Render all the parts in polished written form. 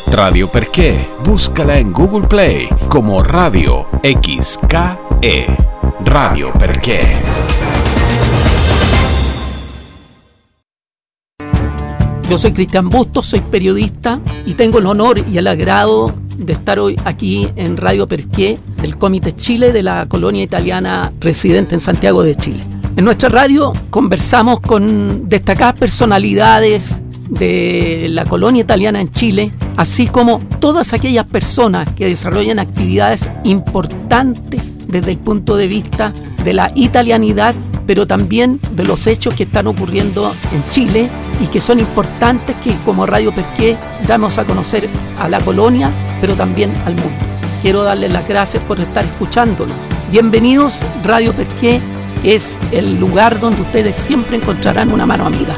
Radio Perché. Búscala en Google Play como Radio XKE. Radio Perché. Yo soy Cristian Bustos, soy periodista y tengo el honor y el agrado de estar hoy aquí en Radio Perché del Comité Chile de la colonia italiana residente en Santiago de Chile. En nuestra radio conversamos con destacadas personalidades de la colonia italiana en Chile, así como todas aquellas personas que desarrollan actividades importantes desde el punto de vista de la italianidad, pero también de los hechos que están ocurriendo en Chile y que son importantes que como Radio Perché damos a conocer a la colonia, pero también al mundo. Quiero darles las gracias por estar escuchándonos. Bienvenidos, Radio Perché es el lugar donde ustedes siempre encontrarán una mano amiga.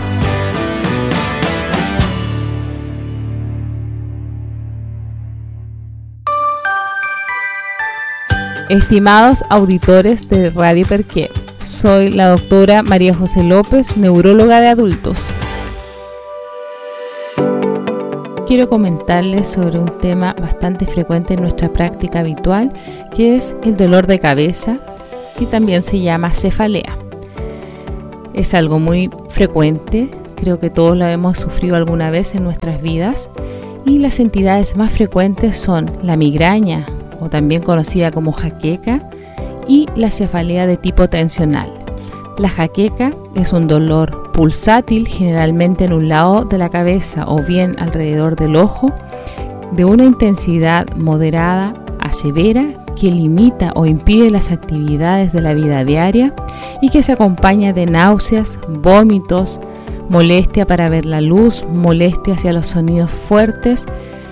Estimados auditores de Radio Perché, soy la doctora María José López, neuróloga de adultos. Quiero comentarles sobre un tema bastante frecuente en nuestra práctica habitual, que es el dolor de cabeza, que también se llama cefalea. Es algo muy frecuente, creo que todos lo hemos sufrido alguna vez en nuestras vidas, y las entidades más frecuentes son la migraña, o también conocida como jaqueca, y la cefalea de tipo tensional. La jaqueca es un dolor pulsátil, generalmente en un lado de la cabeza o bien alrededor del ojo, de una intensidad moderada a severa que limita o impide las actividades de la vida diaria y que se acompaña de náuseas, vómitos, molestia para ver la luz, molestia hacia los sonidos fuertes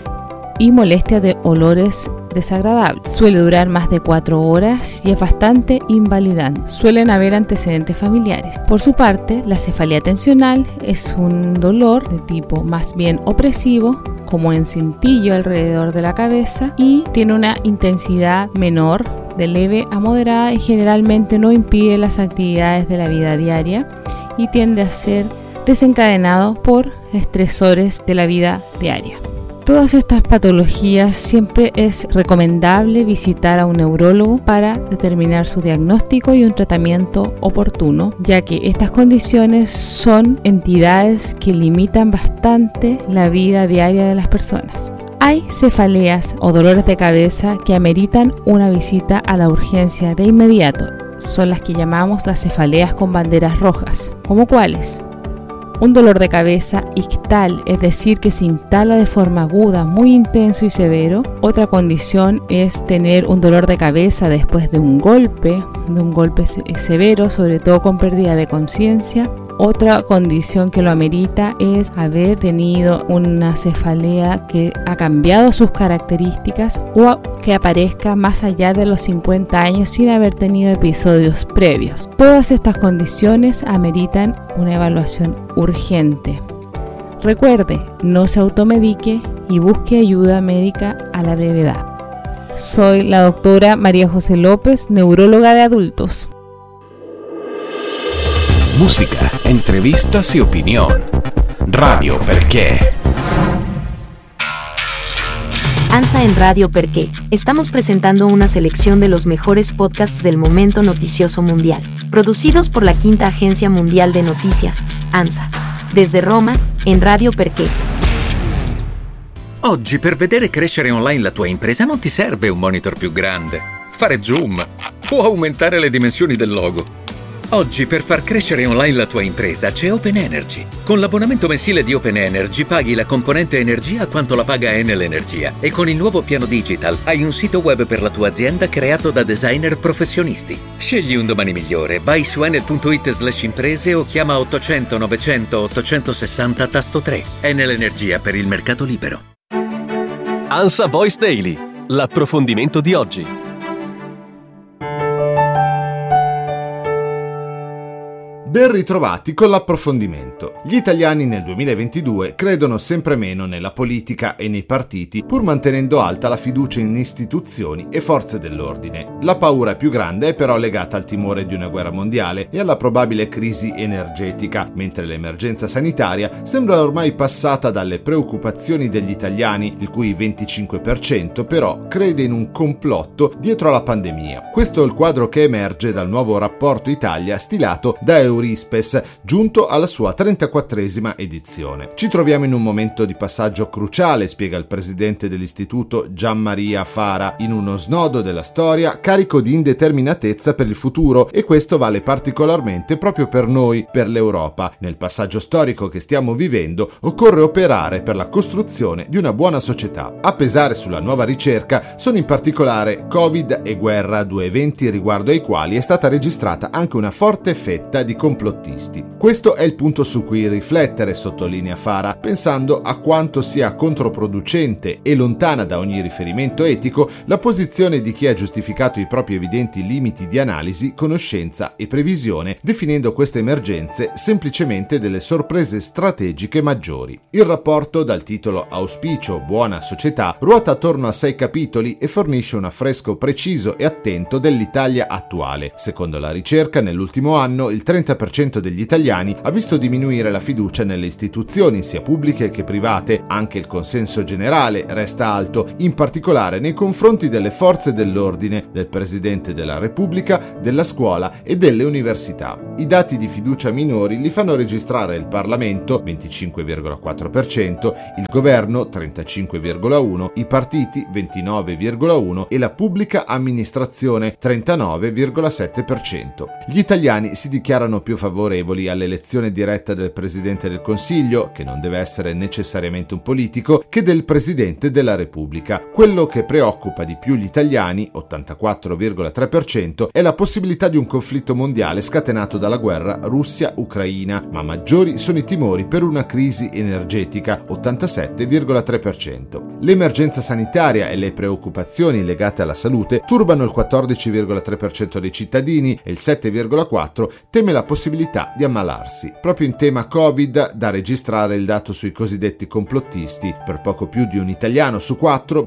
y molestia de olores desagradables. Suele durar más de 4 horas y es bastante invalidante. Suelen haber antecedentes familiares. Por su parte, la cefalea tensional es un dolor de tipo más bien opresivo, como en cintillo alrededor de la cabeza, y tiene una intensidad menor, de leve a moderada, y generalmente no impide las actividades de la vida diaria y tiende a ser desencadenado por estresores de la vida diaria. Todas estas patologías siempre es recomendable visitar a un neurólogo para determinar su diagnóstico y un tratamiento oportuno, ya que estas condiciones son entidades que limitan bastante la vida diaria de las personas. Hay cefaleas o dolores de cabeza que ameritan una visita a la urgencia de inmediato. Son las que llamamos las cefaleas con banderas rojas. ¿Cómo cuáles? Un dolor de cabeza ictal, es decir, que se instala de forma aguda, muy intenso y severo. Otra condición es tener un dolor de cabeza después de un golpe severo, sobre todo con pérdida de conciencia. Otra condición que lo amerita es haber tenido una cefalea que ha cambiado sus características o que aparezca más allá de los 50 años sin haber tenido episodios previos. Todas estas condiciones ameritan una evaluación urgente. Recuerde, no se automedique y busque ayuda médica a la brevedad. Soy la doctora María José López, neuróloga de adultos. Música, entrevistas y opinión. Radio Perché. ANSA en Radio Perché. Estamos presentando una selección de los mejores podcasts del momento noticioso mundial, producidos por la Quinta Agencia Mundial de Noticias, ANSA. Desde Roma, en Radio Perché. Oggi per vedere crescere online la tua impresa non ti serve un monitor più grande, fare zoom o aumentare le dimensioni del logo. Oggi per far crescere online la tua impresa c'è Open Energy. Con l'abbonamento mensile di Open Energy paghi la componente energia quanto la paga Enel Energia e con il nuovo piano digital hai un sito web per la tua azienda creato da designer professionisti. Scegli un domani migliore, vai su enel.it/imprese o chiama 800 900 860 tasto 3. Enel Energia per il mercato libero. ANSA Voice Daily, l'approfondimento di oggi. Ben ritrovati con l'approfondimento. Gli italiani nel 2022 credono sempre meno nella politica e nei partiti, pur mantenendo alta la fiducia in istituzioni e forze dell'ordine. La paura più grande è però legata al timore di una guerra mondiale e alla probabile crisi energetica, mentre l'emergenza sanitaria sembra ormai passata dalle preoccupazioni degli italiani, il cui 25% però crede in un complotto dietro alla pandemia. Questo è il quadro che emerge dal nuovo rapporto Italia stilato da Eurispes, giunto alla sua 34esima edizione. Ci troviamo in un momento di passaggio cruciale, spiega il presidente dell'istituto Gianmaria Fara, in uno snodo della storia carico di indeterminatezza per il futuro, e questo vale particolarmente proprio per noi, per l'Europa. Nel passaggio storico che stiamo vivendo occorre operare per la costruzione di una buona società. A pesare sulla nuova ricerca sono in particolare Covid e guerra, due eventi riguardo ai quali è stata registrata anche una forte fetta di complottisti. Questo è il punto su cui riflettere, sottolinea Fara, pensando a quanto sia controproducente e lontana da ogni riferimento etico la posizione di chi ha giustificato i propri evidenti limiti di analisi, conoscenza e previsione, definendo queste emergenze semplicemente delle sorprese strategiche maggiori. Il rapporto, dal titolo Auspicio Buona Società, ruota attorno a 6 capitoli e fornisce un affresco preciso e attento dell'Italia attuale. Secondo la ricerca, nell'ultimo anno il 30% degli italiani ha visto diminuire la fiducia nelle istituzioni, sia pubbliche che private. Anche il consenso generale resta alto, in particolare nei confronti delle forze dell'ordine, del Presidente della Repubblica, della scuola e delle università. I dati di fiducia minori li fanno registrare il Parlamento, 25,4%, il Governo, 35,1%, i partiti, 29,1% e la pubblica amministrazione, 39,7%. Gli italiani si dichiarano più favorevoli all'elezione diretta del Presidente del Consiglio, che non deve essere necessariamente un politico, che del Presidente della Repubblica. Quello che preoccupa di più gli italiani, 84,3%, è la possibilità di un conflitto mondiale scatenato dalla guerra Russia-Ucraina, ma maggiori sono i timori per una crisi energetica, 87,3%. L'emergenza sanitaria e le preoccupazioni legate alla salute turbano il 14,3% dei cittadini e il 7,4% teme la possibilità di ammalarsi. Proprio in tema Covid, da registrare il dato sui cosiddetti complottisti. Per poco più di un italiano su 4,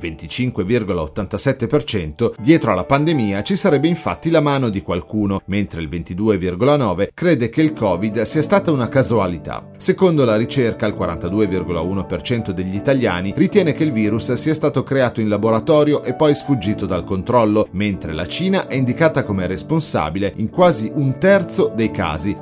25,87%, dietro alla pandemia ci sarebbe infatti la mano di qualcuno, mentre il 22,9% crede che il Covid sia stata una casualità. Secondo la ricerca, il 42,1% degli italiani ritiene che il virus sia stato creato in laboratorio e poi sfuggito dal controllo, mentre la Cina è indicata come responsabile in quasi un terzo dei casi,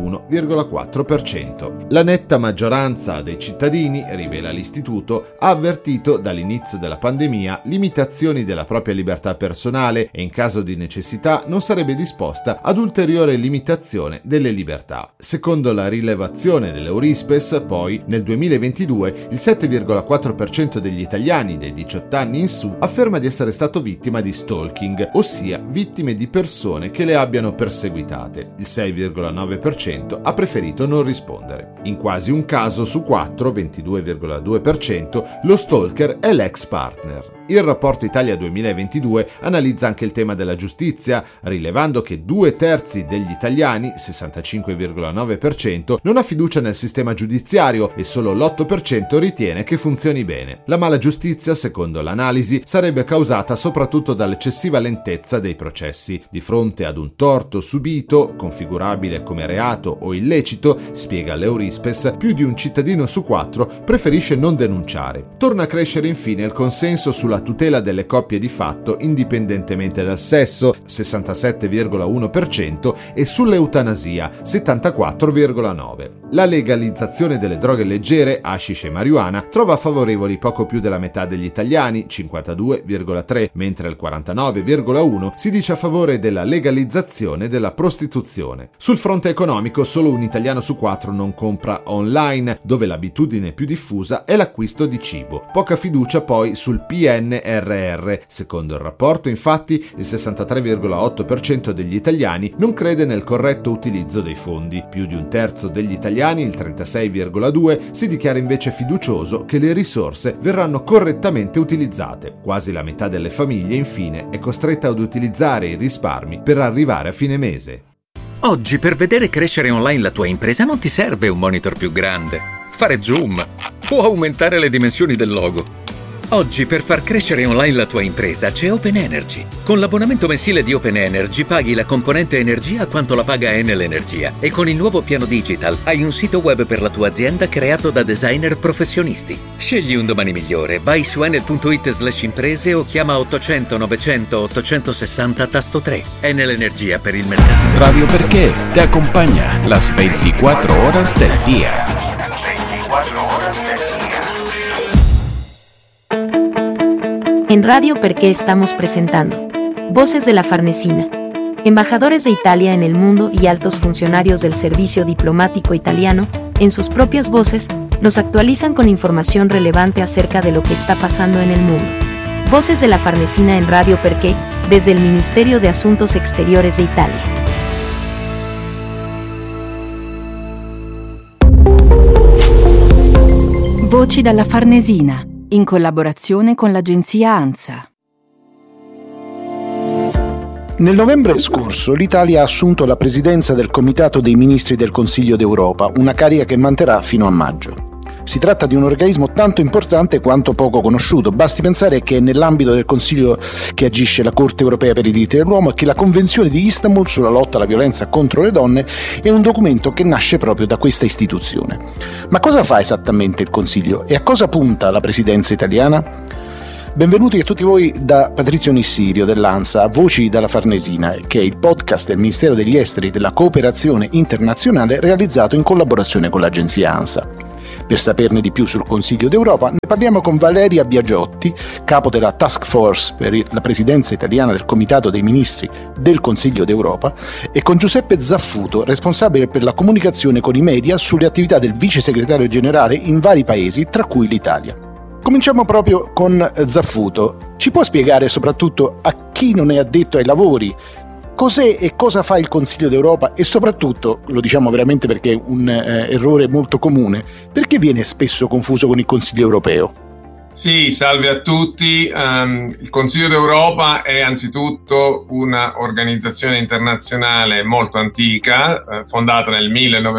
31,4%. La netta maggioranza dei cittadini, rivela l'istituto, ha avvertito dall'inizio della pandemia limitazioni della propria libertà personale e in caso di necessità non sarebbe disposta ad ulteriore limitazione delle libertà. Secondo la rilevazione dell'Eurispes, poi, nel 2022 il 7,4% degli italiani dei 18 anni in su afferma di essere stato vittima di stalking, ossia vittime di persone che le abbiano perseguitate. Il 6,9% ha preferito non rispondere. In quasi un caso su 4, 22,2%, lo stalker è l'ex partner. Il rapporto Italia 2022 analizza anche il tema della giustizia, rilevando che 2/3 degli italiani, 65,9%, non ha fiducia nel sistema giudiziario e solo l'8% ritiene che funzioni bene. La mala giustizia, secondo l'analisi, sarebbe causata soprattutto dall'eccessiva lentezza dei processi. Di fronte ad un torto subito, configurabile come reato o illecito, spiega l'Eurispes, più di un cittadino su 4 preferisce non denunciare. Torna a crescere infine il consenso sulla tutela delle coppie di fatto indipendentemente dal sesso, 67,1%, e sull'eutanasia, 74,9%. La legalizzazione delle droghe leggere, hashish e marijuana, trova favorevoli poco più della metà degli italiani, 52,3%, mentre il 49,1% si dice a favore della legalizzazione della prostituzione. Sul fronte economico, solo un italiano su 4 non compra online, dove l'abitudine più diffusa è l'acquisto di cibo. Poca fiducia poi sul PNRR. Secondo il rapporto, infatti, il 63,8% degli italiani non crede nel corretto utilizzo dei fondi. Più di un terzo degli italiani, il 36,2%, si dichiara invece fiducioso che le risorse verranno correttamente utilizzate. Quasi la metà delle famiglie, infine, è costretta ad utilizzare i risparmi per arrivare a fine mese. Oggi per vedere crescere online la tua impresa non ti serve un monitor più grande, fare zoom o aumentare le dimensioni del logo. Oggi per far crescere online la tua impresa c'è Open Energy. Con l'abbonamento mensile di Open Energy paghi la componente energia quanto la paga Enel Energia e con il nuovo piano digital hai un sito web per la tua azienda creato da designer professionisti. Scegli un domani migliore, vai su enel.it/imprese o chiama 800 900 860 tasto 3. Enel Energia per il mercato. Radio Perché te acompaña las 24 horas del día. En Radio Perché estamos presentando Voces de la Farnesina. Embajadores de Italia en el mundo y altos funcionarios del servicio diplomático italiano, en sus propias voces, nos actualizan con información relevante acerca de lo que está pasando en el mundo. Voces de la Farnesina en Radio Perché, desde el Ministerio de Asuntos Exteriores de Italia. Voci dalla Farnesina, in collaborazione con l'agenzia ANSA. Nel novembre scorso l'Italia ha assunto la presidenza del Comitato dei Ministri del Consiglio d'Europa, una carica che manterrà fino a maggio. Si tratta di un organismo tanto importante quanto poco conosciuto. Basti pensare che è nell'ambito del Consiglio che agisce la Corte Europea per i diritti dell'uomo e che la Convenzione di Istanbul sulla lotta alla violenza contro le donne è un documento che nasce proprio da questa istituzione. Ma cosa fa esattamente il Consiglio e a cosa punta la presidenza italiana? Benvenuti a tutti voi da Patrizio Nissirio dell'ANSA a Voci dalla Farnesina, che è il podcast del Ministero degli Esteri e della Cooperazione Internazionale realizzato in collaborazione con l'agenzia ANSA. Per saperne di più sul Consiglio d'Europa ne parliamo con Valeria Biagiotti, capo della Task Force per la presidenza italiana del Comitato dei Ministri del Consiglio d'Europa, e con Giuseppe Zaffuto, responsabile per la comunicazione con i media sulle attività del vice segretario generale in vari paesi, tra cui l'Italia. Cominciamo proprio con Zaffuto. Ci può spiegare soprattutto a chi non è addetto ai lavori cos'è e cosa fa il Consiglio d'Europa e soprattutto, lo diciamo veramente perché è un errore molto comune, perché viene spesso confuso con il Consiglio europeo? Sì, salve a tutti. Il Consiglio d'Europa è anzitutto una organizzazione internazionale molto antica, fondata nel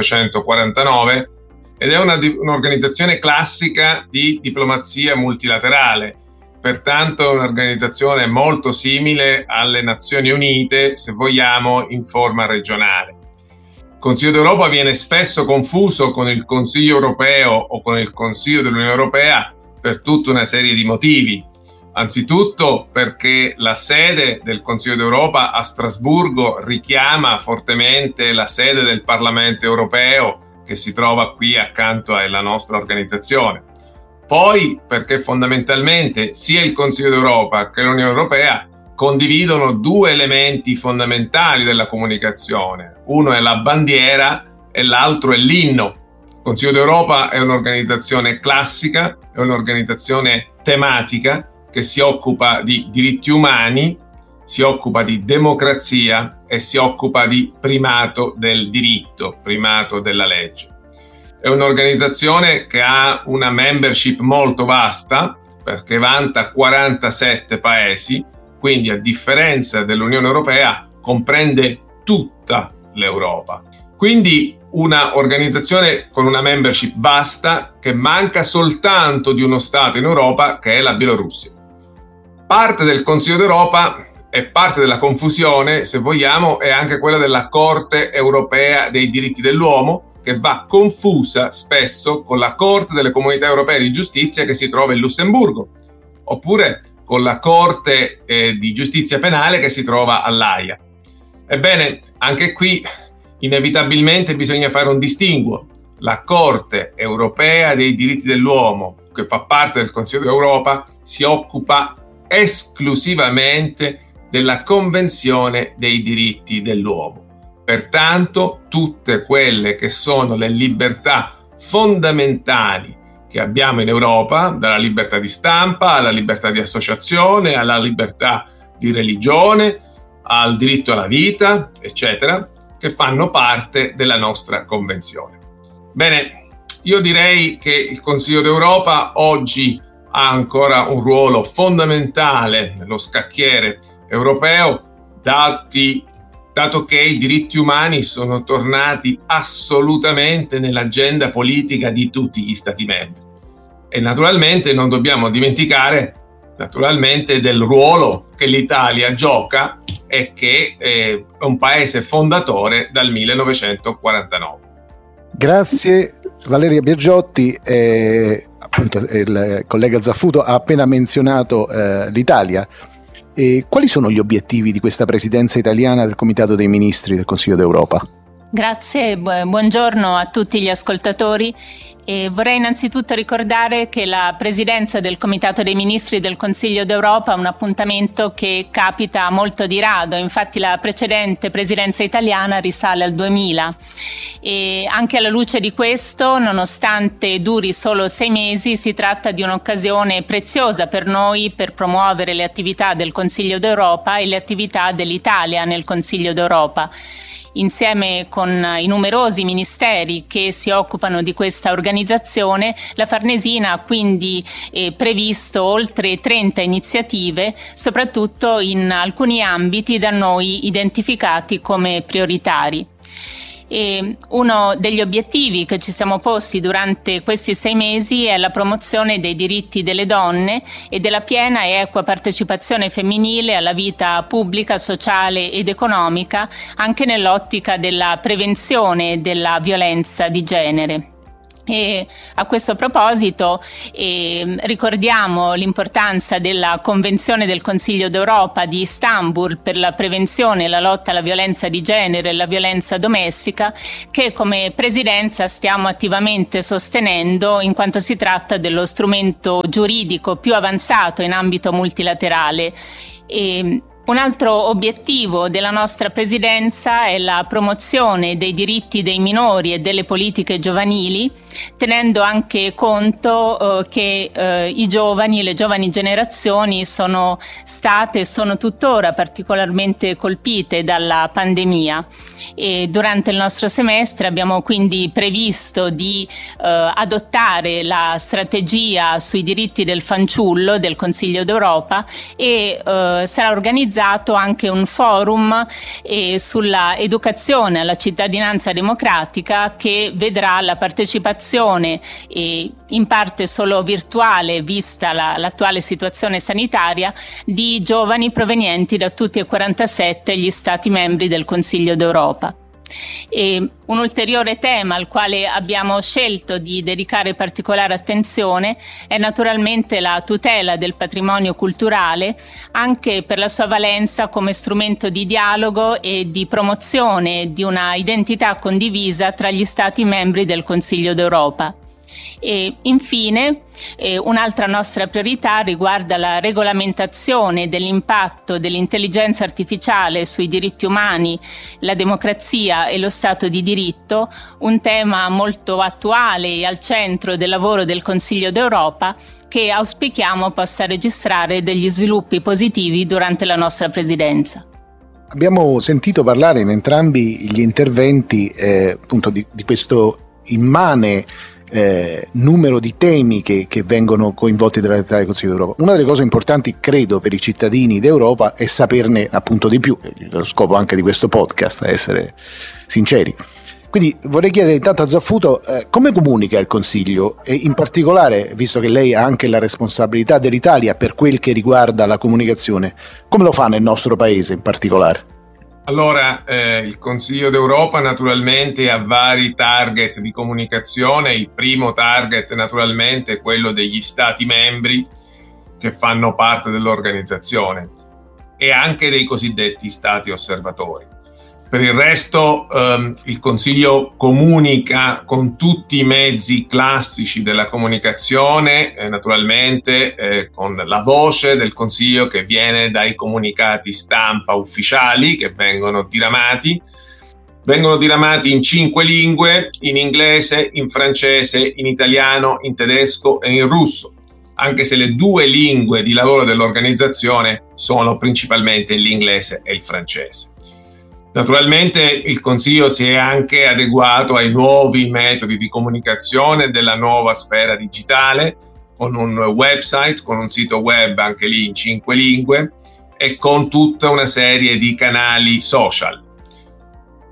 1949, ed è un'organizzazione classica di diplomazia multilaterale. Pertanto è un'organizzazione molto simile alle Nazioni Unite, se vogliamo, in forma regionale. Il Consiglio d'Europa viene spesso confuso con il Consiglio europeo o con il Consiglio dell'Unione Europea per tutta una serie di motivi. Anzitutto perché la sede del Consiglio d'Europa a Strasburgo richiama fortemente la sede del Parlamento europeo che si trova qui accanto alla nostra organizzazione. Poi perché fondamentalmente sia il Consiglio d'Europa che l'Unione Europea condividono due elementi fondamentali della comunicazione. Uno è la bandiera e l'altro è l'inno. Il Consiglio d'Europa è un'organizzazione classica, è un'organizzazione tematica che si occupa di diritti umani, si occupa di democrazia e si occupa di primato del diritto, primato della legge. È un'organizzazione che ha una membership molto vasta perché vanta 47 paesi, quindi a differenza dell'Unione Europea comprende tutta l'Europa. Quindi una organizzazione con una membership vasta che manca soltanto di uno Stato in Europa che è la Bielorussia. Parte del Consiglio d'Europa e parte della confusione, se vogliamo, è anche quella della Corte Europea dei Diritti dell'Uomo, che va confusa spesso con la Corte delle Comunità Europee di Giustizia che si trova in Lussemburgo, oppure con la Corte di Giustizia Penale che si trova all'Aia. Ebbene, anche qui inevitabilmente bisogna fare un distinguo. La Corte Europea dei Diritti dell'Uomo, che fa parte del Consiglio d'Europa, si occupa esclusivamente della Convenzione dei diritti dell'uomo. Pertanto, tutte quelle che sono le libertà fondamentali che abbiamo in Europa, dalla libertà di stampa alla libertà di associazione, alla libertà di religione, al diritto alla vita, eccetera, che fanno parte della nostra Convenzione. Bene, io direi che il Consiglio d'Europa oggi ha ancora un ruolo fondamentale nello scacchiere europeo, dati dato che i diritti umani sono tornati assolutamente nell'agenda politica di tutti gli Stati membri. E naturalmente non dobbiamo dimenticare del ruolo che l'Italia gioca e che è un paese fondatore dal 1949. Grazie Valeria Biagiotti. Appunto il collega Zaffuto ha appena menzionato l'Italia. Quali sono gli obiettivi di questa presidenza italiana del Comitato dei Ministri del Consiglio d'Europa? Grazie, buongiorno a tutti gli ascoltatori. E vorrei innanzitutto ricordare che la presidenza del Comitato dei Ministri del Consiglio d'Europa è un appuntamento che capita molto di rado, infatti la precedente presidenza italiana risale al 2000 e anche alla luce di questo, nonostante duri solo 6 mesi, si tratta di un'occasione preziosa per noi per promuovere le attività del Consiglio d'Europa e le attività dell'Italia nel Consiglio d'Europa. Insieme con i numerosi ministeri che si occupano di questa organizzazione, la Farnesina ha quindi previsto oltre 30 iniziative, soprattutto in alcuni ambiti da noi identificati come prioritari. E uno degli obiettivi che ci siamo posti durante questi 6 mesi è la promozione dei diritti delle donne e della piena e equa partecipazione femminile alla vita pubblica, sociale ed economica, anche nell'ottica della prevenzione della violenza di genere. E a questo proposito ricordiamo l'importanza della Convenzione del Consiglio d'Europa di Istanbul per la prevenzione e la lotta alla violenza di genere e la violenza domestica, che come Presidenza stiamo attivamente sostenendo in quanto si tratta dello strumento giuridico più avanzato in ambito multilaterale. Un altro obiettivo della nostra Presidenza è la promozione dei diritti dei minori e delle politiche giovanili, tenendo anche conto che i giovani e le giovani generazioni sono state e sono tuttora particolarmente colpite dalla pandemia. E durante il nostro semestre abbiamo quindi previsto di adottare la strategia sui diritti del fanciullo del Consiglio d'Europa e sarà organizzato anche un forum sulla educazione alla cittadinanza democratica che vedrà la partecipazione in parte solo virtuale vista l'attuale situazione sanitaria di giovani provenienti da tutti e 47 gli Stati membri del Consiglio d'Europa. E un ulteriore tema al quale abbiamo scelto di dedicare particolare attenzione è naturalmente la tutela del patrimonio culturale, anche per la sua valenza come strumento di dialogo e di promozione di una identità condivisa tra gli Stati membri del Consiglio d'Europa. E infine un'altra nostra priorità riguarda la regolamentazione dell'impatto dell'intelligenza artificiale sui diritti umani, la democrazia e lo Stato di diritto, un tema molto attuale e al centro del lavoro del Consiglio d'Europa che auspichiamo possa registrare degli sviluppi positivi durante la nostra presidenza. Abbiamo sentito parlare in entrambi gli interventi appunto di questo immane numero di temi che vengono coinvolti dall'attività del Consiglio d'Europa. Una delle cose importanti, credo, per i cittadini d'Europa è saperne appunto di più. Lo scopo anche di questo podcast è essere sinceri. Quindi vorrei chiedere intanto a Zaffuto come comunica il Consiglio e in particolare, visto che lei ha anche la responsabilità dell'Italia per quel che riguarda la comunicazione, come lo fa nel nostro paese in particolare? Allora, il Consiglio d'Europa naturalmente ha vari target di comunicazione. Il primo target naturalmente è quello degli Stati membri che fanno parte dell'organizzazione e anche dei cosiddetti Stati osservatori. Per il resto il Consiglio comunica con tutti i mezzi classici della comunicazione, naturalmente con la voce del Consiglio che viene dai comunicati stampa ufficiali che vengono diramati in 5 lingue, in inglese, in francese, in italiano, in tedesco e in russo, anche se le 2 lingue di lavoro dell'organizzazione sono principalmente l'inglese e il francese. Naturalmente il Consiglio si è anche adeguato ai nuovi metodi di comunicazione della nuova sfera digitale, con un website, con un sito web anche lì in 5 lingue e con tutta una serie di canali social.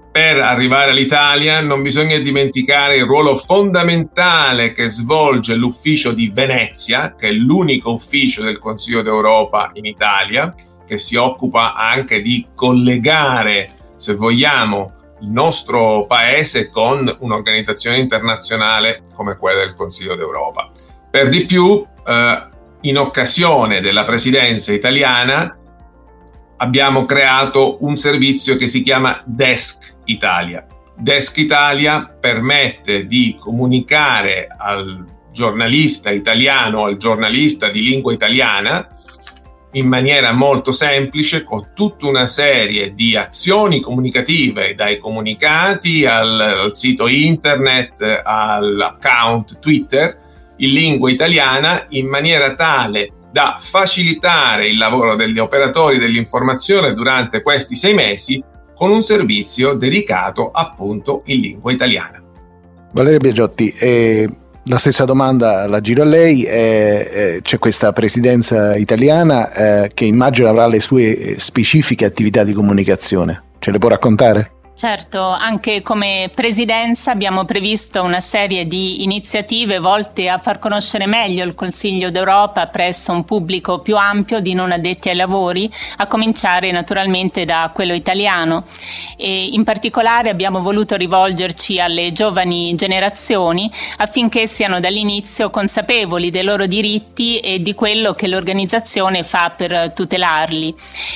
per arrivare all'Italia non bisogna dimenticare il ruolo fondamentale che svolge l'ufficio di Venezia, che è l'unico ufficio del Consiglio d'Europa in Italia, che si occupa anche di collegare, se vogliamo, il nostro paese con un'organizzazione internazionale come quella del Consiglio d'Europa. Per di più, in occasione della presidenza italiana, abbiamo creato un servizio che si chiama Desk Italia. Desk Italia permette di comunicare al giornalista italiano, al giornalista di lingua italiana, in maniera molto semplice, con tutta una serie di azioni comunicative, dai comunicati al sito internet, all'account Twitter, in lingua italiana, in maniera tale da facilitare il lavoro degli operatori dell'informazione durante questi 6 mesi con un servizio dedicato appunto in lingua italiana. Valeria Biagiotti, la stessa domanda la giro a lei. C'è questa presidenza italiana che immagino avrà le sue specifiche attività di comunicazione. Ce le può raccontare? Certo, anche come Presidenza abbiamo previsto una serie di iniziative volte a far conoscere meglio il Consiglio d'Europa presso un pubblico più ampio di non addetti ai lavori, a cominciare naturalmente da quello italiano. E in particolare abbiamo voluto rivolgerci alle giovani generazioni affinché siano dall'inizio consapevoli dei loro diritti e di quello che l'organizzazione fa per tutelarli.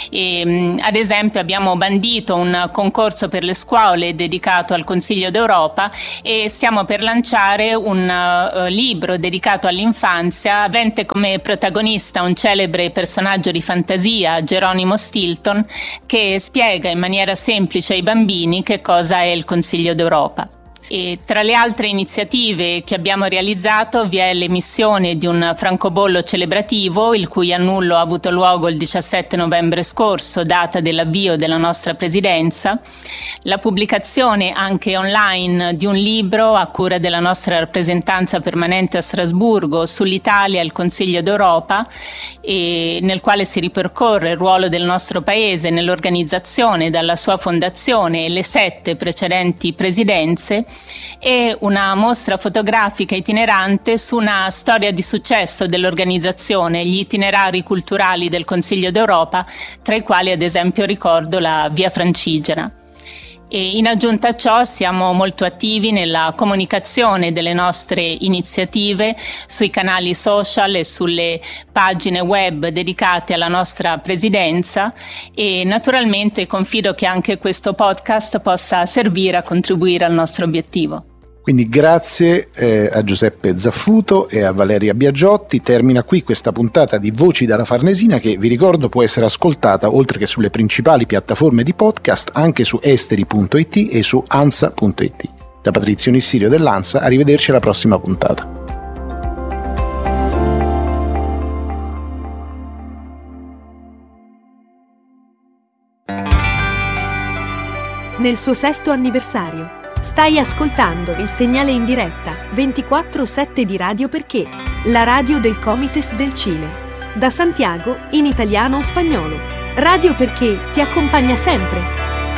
Ad esempio abbiamo bandito un concorso per le scuole dedicato al Consiglio d'Europa e stiamo per lanciare un libro dedicato all'infanzia avente come protagonista un celebre personaggio di fantasia, Geronimo Stilton, che spiega in maniera semplice ai bambini che cosa è il Consiglio d'Europa. E tra le altre iniziative che abbiamo realizzato vi è l'emissione di un francobollo celebrativo, il cui annullo ha avuto luogo il 17 novembre scorso, data dell'avvio della nostra presidenza, la pubblicazione anche online di un libro a cura della nostra rappresentanza permanente a Strasburgo sull'Italia e il Consiglio d'Europa, e nel quale si ripercorre il ruolo del nostro paese nell'organizzazione dalla sua fondazione e le 7 precedenti presidenze, e una mostra fotografica itinerante su una storia di successo dell'organizzazione, gli itinerari culturali del Consiglio d'Europa, tra i quali ad esempio ricordo la Via Francigena. E in aggiunta a ciò siamo molto attivi nella comunicazione delle nostre iniziative sui canali social e sulle pagine web dedicate alla nostra presidenza, e naturalmente confido che anche questo podcast possa servire a contribuire al nostro obiettivo. Quindi grazie a Giuseppe Zaffuto e a Valeria Biagiotti. Termina qui questa puntata di Voci dalla Farnesina, che vi ricordo può essere ascoltata oltre che sulle principali piattaforme di podcast anche su esteri.it e su ansa.it. Da Patrizio Nissirio dell'Ansa, arrivederci alla prossima puntata. Nel suo 6° anniversario stai ascoltando il segnale in diretta 24/7 di Radio Perché, la radio del Comites del Cile. Da Santiago, in italiano o spagnolo. Radio Perché ti accompagna sempre.